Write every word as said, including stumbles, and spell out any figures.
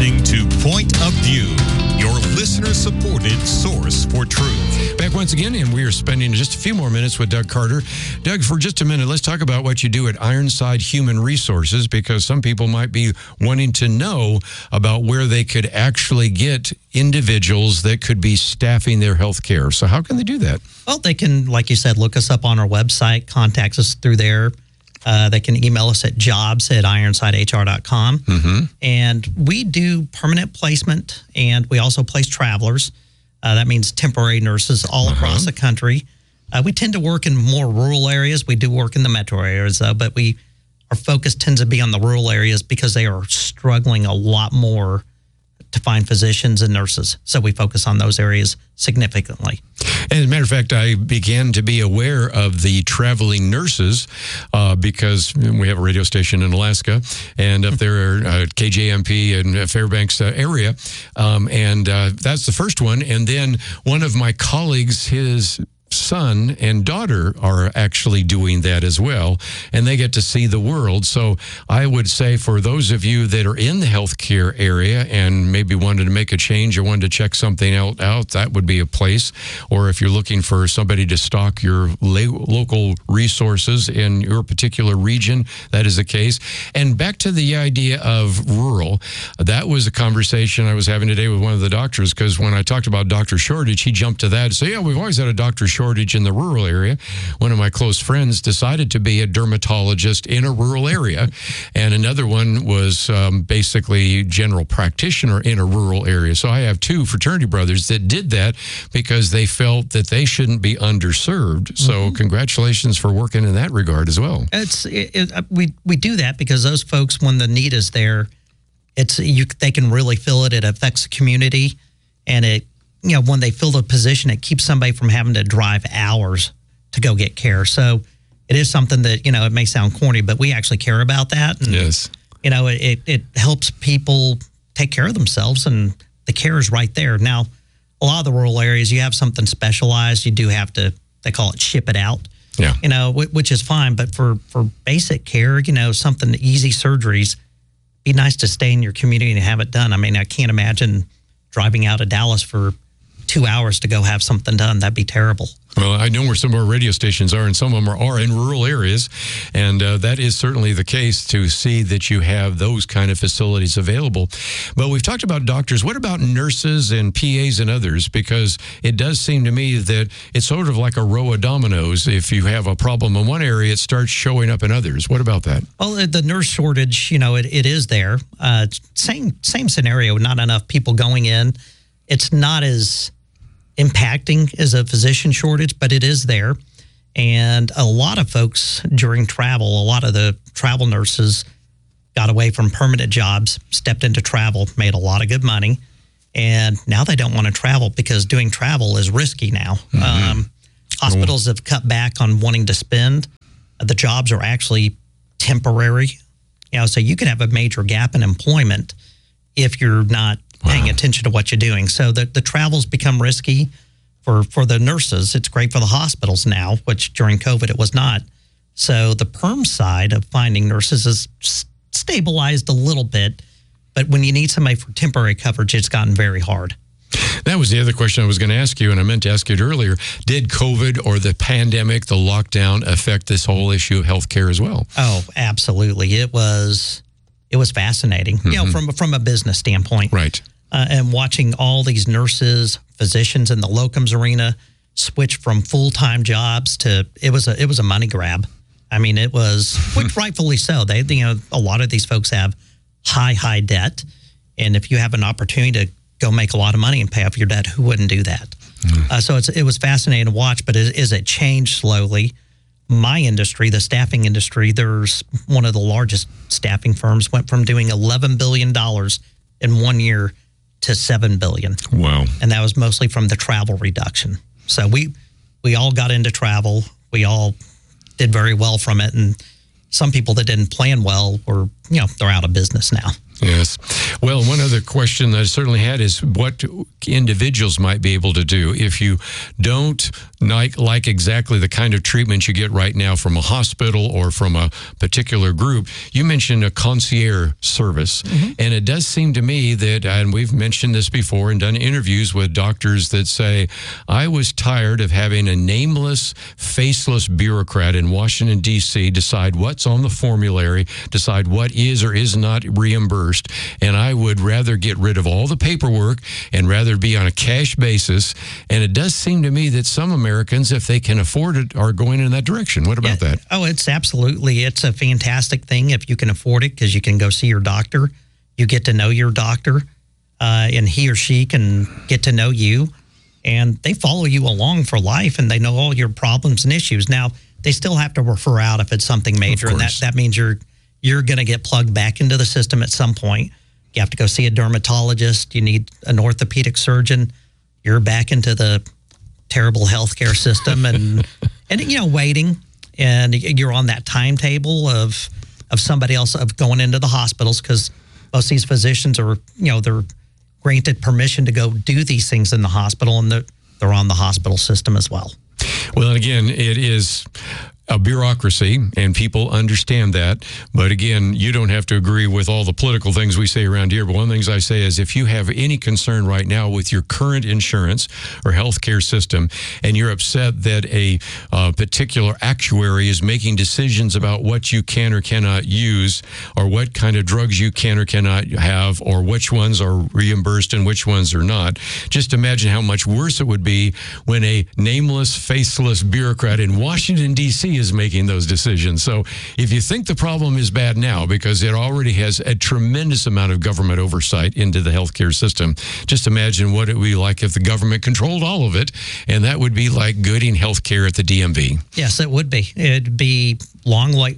listening to Point of View, your listener-supported source for truth. Back once again, and we are spending just a few more minutes with Doug Carter. Doug, for just a minute, let's talk about what you do at Ironside Human Resources, because some people might be wanting to know about where they could actually get individuals that could be staffing their health care. So how can they do that? Well, they can, like you said, look us up on our website, contact us through there. Uh, they can email us at jobs at ironside h r dot com. Mm-hmm. And we do permanent placement, and we also place travelers. Uh, that means temporary nurses all uh-huh. across the country. Uh, we tend to work in more rural areas. We do work in the metro areas, though, but we our focus tends to be on the rural areas because they are struggling a lot more to find physicians and nurses. So we focus on those areas significantly. And as a matter of fact, I began to be aware of the traveling nurses uh, because we have a radio station in Alaska, and up there, uh, K J M P in Fairbanks uh, area, um, and uh, that's the first one. And then one of my colleagues, his son and daughter are actually doing that as well, and they get to see the world. So I would say for those of you that are in the healthcare area and maybe wanted to make a change or wanted to check something out, out that would be a place. Or if you're looking for somebody to stock your la- local resources in your particular region, that is the case. And back to the idea of rural, that was a conversation I was having today with one of the doctors, because when I talked about doctor shortage, he jumped to that and said, yeah, we've always had a doctor shortage shortage in the rural area. One of my close friends decided to be a dermatologist in a rural area, and another one was um, basically general practitioner in a rural area. So I have two fraternity brothers that did that because they felt that they shouldn't be underserved. So mm-hmm. congratulations for working in that regard as well. It's it, it, we we do that because those folks, when the need is there, it's you they can really feel it. It affects the community, and it. You know, when they fill the position, it keeps somebody from having to drive hours to go get care. So it is something that, you know, it may sound corny, but we actually care about that. And, yes. You know, it, it helps people take care of themselves, and the care is right there. Now, a lot of the rural areas, you have something specialized. You do have to, they call it ship it out. Yeah. You know, which is fine. But for, for basic care, you know, something, easy surgeries, be nice to stay in your community and have it done. I mean, I can't imagine driving out of Dallas for two hours to go have something done. That'd be terrible. Well, I know where some of our radio stations are, and some of them are, are in rural areas, and uh, that is certainly the case to see that you have those kind of facilities available. But we've talked about doctors. What about nurses and P As and others? Because it does seem to me that it's sort of like a row of dominoes. If you have a problem in one area, it starts showing up in others. What about that? Well, the nurse shortage, you know, it, it is there. Uh, same same scenario, not enough people going in. It's not as impacting as a physician shortage, but it is there. And a lot of folks during travel, a lot of the travel nurses got away from permanent jobs, stepped into travel, made a lot of good money. And now they don't want to travel because doing travel is risky now. Mm-hmm. Um, hospitals have cut back on wanting to spend. The jobs are actually temporary. You know, so you could have a major gap in employment if you're not paying wow. attention to what you're doing. So the, the travels become risky for, for the nurses. It's great for the hospitals now, which during COVID it was not. So the perm side of finding nurses is stabilized a little bit, but when you need somebody for temporary coverage, it's gotten very hard. That was the other question I was going to ask you, and I meant to ask you it earlier. Did COVID or the pandemic, the lockdown, affect this whole issue of healthcare as well? Oh, absolutely. It was it was fascinating, mm-hmm. you know, from from a business standpoint. Right. Uh, and watching all these nurses, physicians in the locums arena switch from full-time jobs to it was a it was a money grab. I mean, it was which rightfully so. They you know a lot of these folks have high high debt, and if you have an opportunity to go make a lot of money and pay off your debt, who wouldn't do that? Mm. Uh, so it's it was fascinating to watch. But it, as it changed slowly, my industry, the staffing industry, there's one of the largest staffing firms went from doing eleven billion dollars in one year to seven billion dollars. Wow. And that was mostly from the travel reduction. So we we all got into travel. We all did very well from it. And some people that didn't plan well were, you know, they're out of business now. Yes. Well, one other question that I certainly had is what individuals might be able to do if you don't like, like exactly the kind of treatment you get right now from a hospital or from a particular group. You mentioned a concierge service, mm-hmm. and it does seem to me that, and we've mentioned this before and done interviews with doctors that say, I was tired of having a nameless, faceless bureaucrat in Washington, D C decide what's on the formulary, decide what is or is not reimbursed, and I would rather get rid of all the paperwork and rather be on a cash basis. And it does seem to me that some Americans, if they can afford it, are going in that direction. What about yeah. that? Oh, it's absolutely. It's a fantastic thing if you can afford it, because you can go see your doctor. You get to know your doctor, uh, and he or she can get to know you, and they follow you along for life, and they know all your problems and issues. Now, they still have to refer out if it's something major, and that, that means you're you're going to get plugged back into the system at some point. You have to go see a dermatologist. You need an orthopedic surgeon. You're back into the terrible healthcare system, and and you know waiting, and you're on that timetable of of somebody else of going into the hospitals, because most of these physicians are you know they're granted permission to go do these things in the hospital, and they're, they're on the hospital system as well. Well, and again, it is a bureaucracy, and people understand that. But again, you don't have to agree with all the political things we say around here. But one of the things I say is, if you have any concern right now with your current insurance or healthcare system, and you're upset that a uh, particular actuary is making decisions about what you can or cannot use, or what kind of drugs you can or cannot have, or which ones are reimbursed and which ones are not, just imagine how much worse it would be when a nameless, faceless bureaucrat in Washington, D C is making those decisions. So if you think the problem is bad now, because it already has a tremendous amount of government oversight into the healthcare system, just imagine what it would be like if the government controlled all of it, and that would be like Gooding Healthcare at the D M V. Yes, it would be. It'd be long, like